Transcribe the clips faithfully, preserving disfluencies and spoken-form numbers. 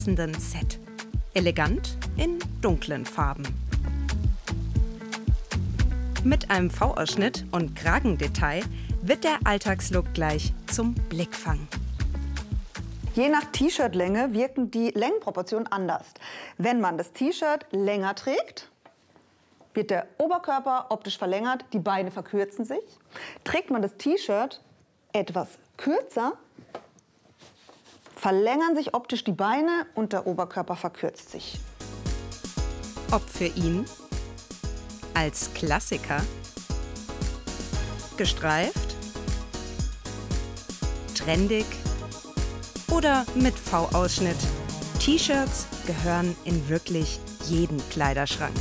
Set. Elegant in dunklen Farben. Mit einem V-Ausschnitt und Kragendetail wird der Alltagslook gleich zum Blickfang. Je nach T-Shirt-Länge wirken die Längenproportionen anders. Wenn man das T-Shirt länger trägt, wird der Oberkörper optisch verlängert, die Beine verkürzen sich. Trägt man das T-Shirt etwas kürzer, verlängern sich optisch die Beine und der Oberkörper verkürzt sich. Ob für ihn als Klassiker, gestreift, trendig oder mit V-Ausschnitt. T-Shirts gehören in wirklich jeden Kleiderschrank.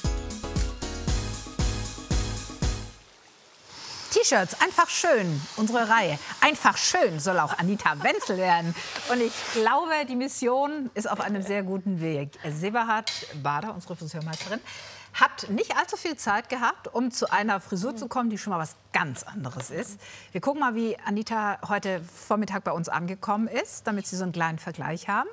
T-Shirts, einfach schön, unsere Reihe. Einfach schön soll auch Anita Wenzel werden. Und ich glaube, die Mission ist auf einem sehr guten Weg. Seberhard Bader, unsere Friseurmeisterin, hat nicht allzu viel Zeit gehabt, um zu einer Frisur zu kommen, die schon mal was ganz anderes ist. Wir gucken mal, wie Anita heute Vormittag bei uns angekommen ist, damit Sie so einen kleinen Vergleich haben.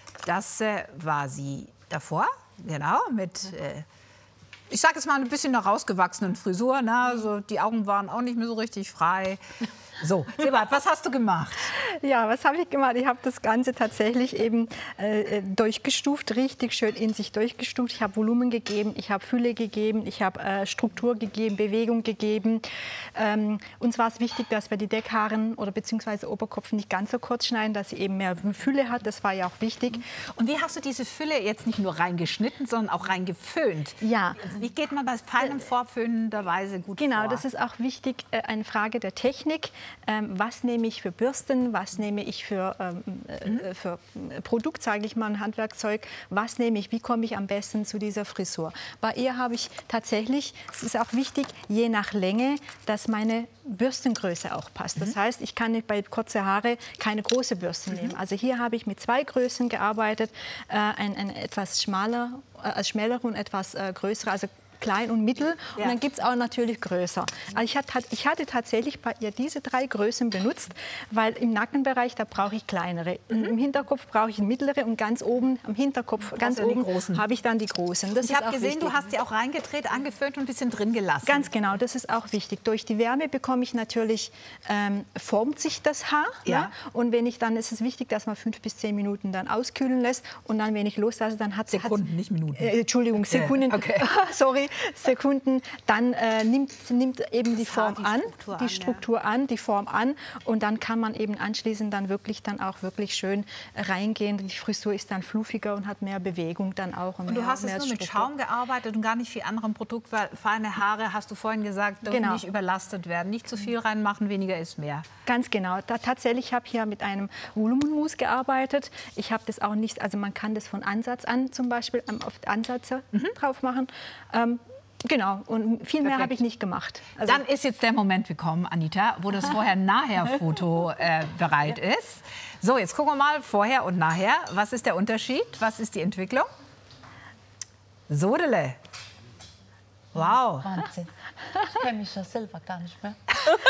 Das äh, war sie davor, genau, mit... Äh, Ich sage jetzt mal ein bisschen einer rausgewachsenen Frisur. Ne? Also die Augen waren auch nicht mehr so richtig frei. So, Seberhard, was hast du gemacht? Ja, was habe ich gemacht? Ich habe das Ganze tatsächlich eben äh, durchgestuft, richtig schön in sich durchgestuft. Ich habe Volumen gegeben, ich habe Fülle gegeben, ich habe äh, Struktur gegeben, Bewegung gegeben. Ähm, uns war es wichtig, dass wir die Deckhaaren oder beziehungsweise Oberkopf nicht ganz so kurz schneiden, dass sie eben mehr Fülle hat. Das war ja auch wichtig. Und wie hast du diese Fülle jetzt nicht nur reingeschnitten, sondern auch reingeföhnt? Ja. Wie geht man bei feinem Vorföhnen der Weise gut Genau, vor? das ist auch wichtig, äh, eine Frage der Technik. Ähm, was nehme ich für Bürsten, was nehme ich für, ähm, äh, für Produkt, sage ich mal, ein Handwerkzeug, was nehme ich, wie komme ich am besten zu dieser Frisur. Bei ihr habe ich tatsächlich, es ist auch wichtig, je nach Länge, dass meine Bürstengröße auch passt. Das heißt, ich kann nicht bei kurzen Haare keine große Bürste nehmen. Also hier habe ich mit zwei Größen gearbeitet, äh, ein, ein etwas schmaler, äh, schmälere und etwas äh, größere, also klein und mittel, ja. Und dann gibt es auch natürlich größer. Also ich, hatte, ich hatte tatsächlich bei ihr diese drei Größen benutzt, weil im Nackenbereich, da brauche ich kleinere. Mhm. Im Hinterkopf brauche ich mittlere und ganz oben am Hinterkopf, ganz oben habe ich dann die großen. Das ich habe gesehen, wichtig. Du hast die auch reingedreht, angeföhnt und ein bisschen drin gelassen. Ganz genau, das ist auch wichtig. Durch die Wärme bekomme ich natürlich, ähm, formt sich das Haar. Ja. Ne? Und wenn ich dann, ist es wichtig, dass man fünf bis zehn Minuten dann auskühlen lässt. Und dann, wenn ich loslasse, dann hat es... Sekunden, nicht Minuten. Äh, Entschuldigung, Sekunden. Okay. Sorry. Sekunden, dann äh, nimmt, nimmt eben die Form die an, Struktur die an, Struktur ja. an, die Form an, und dann kann man eben anschließend dann wirklich dann auch wirklich schön reingehen. Die Frisur ist dann fluffiger und hat mehr Bewegung dann auch. Und, und du mehr, hast mehr jetzt nur mit Struktur. Schaum gearbeitet und gar nicht viel anderem Produkt, weil feine Haare, hast du vorhin gesagt, dürfen Genau. nicht überlastet werden. Nicht zu viel reinmachen, weniger ist mehr. Ganz genau. Da, tatsächlich habe ich hier mit einem Volumenmousse gearbeitet. Ich habe das auch nicht, also man kann das von Ansatz an zum Beispiel ähm, auf Ansätze mhm. drauf machen. Ähm, Genau, und viel mehr habe ich nicht gemacht. Also dann ist jetzt der Moment gekommen, Anita, wo das Vorher-Nachher-Foto äh, bereit ist. So, jetzt gucken wir mal Vorher und Nachher. Was ist der Unterschied? Was ist die Entwicklung? Sodele. Wow. Wahnsinn. Ich kenne mich ja selber gar nicht mehr.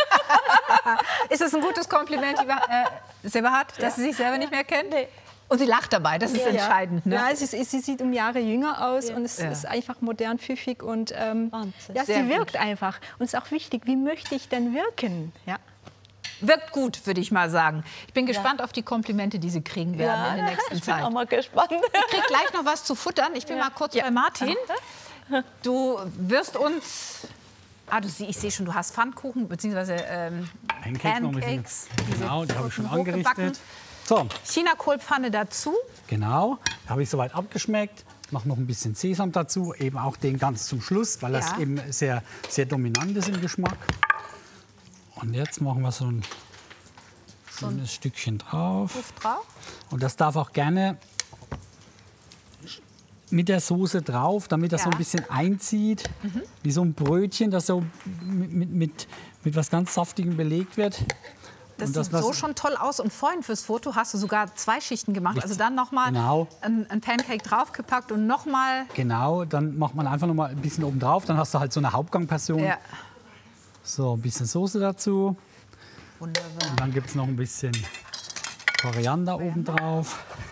Ist das ein gutes Kompliment, lieber äh, Seberhard, dass ja. Sie sich selber nicht mehr kennen? Nee. Und sie lacht dabei, das ist ja, entscheidend. Ne? Ja, es ist, sie sieht um Jahre jünger aus, ja. Und es ja. ist einfach modern, pfiffig und ähm, ja, sie wirkt gut. einfach. Und es ist auch wichtig, wie möchte ich denn wirken? Ja. Wirkt gut, würde ich mal sagen. Ich bin gespannt ja. auf die Komplimente, die Sie kriegen werden ja, in der nächsten ich Zeit. bin auch mal gespannt. Ich kriege gleich noch was zu futtern. Ich bin ja. mal kurz ja. bei Martin. Du wirst uns... Ah, du, ich sehe schon, du hast Pfannkuchen bzw. Ähm, Pancakes. Pancakes genau, die habe ich schon angerichtet. So. China-Kohlpfanne dazu. Genau, da habe ich soweit abgeschmeckt. Mache noch ein bisschen Sesam dazu, eben auch den ganz zum Schluss, weil das ja. eben sehr, sehr dominant ist im Geschmack. Und jetzt machen wir so ein schönes Stückchen drauf. drauf. Und das darf auch gerne mit der Soße drauf, damit das ja. so ein bisschen einzieht, mhm. wie so ein Brötchen, das so mit, mit, mit, mit was ganz Saftigem belegt wird. Das, das sieht so schon toll aus. Und vorhin fürs Foto hast du sogar zwei Schichten gemacht. Nichts. Also dann noch mal genau. ein, ein Pancake draufgepackt und noch mal... Genau, dann macht man einfach noch mal ein bisschen oben drauf. Dann hast du halt so eine Hauptgangportion. Ja. So, ein bisschen Soße dazu. Wunderbar. Und dann gibt es noch ein bisschen Koriander, Koriander. oben drauf.